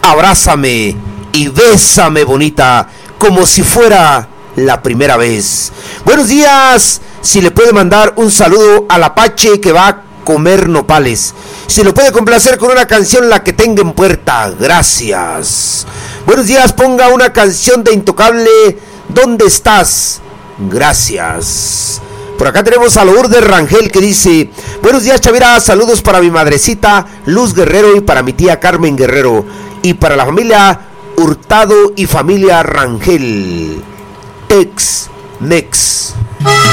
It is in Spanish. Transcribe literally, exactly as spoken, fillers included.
abrázame y bésame, bonita, como si fuera la primera vez. Buenos días. Si le puede mandar un saludo al Apache que va a comer nopales. Si lo puede complacer con una canción, la que tenga en puerta. Gracias. Buenos días. Ponga una canción de Intocable. ¿Dónde estás? Gracias. Por acá tenemos a Lourdes Rangel que dice: buenos días, Chavira, saludos para mi madrecita Luz Guerrero y para mi tía Carmen Guerrero y para la familia Hurtado y familia Rangel. Tex Mex.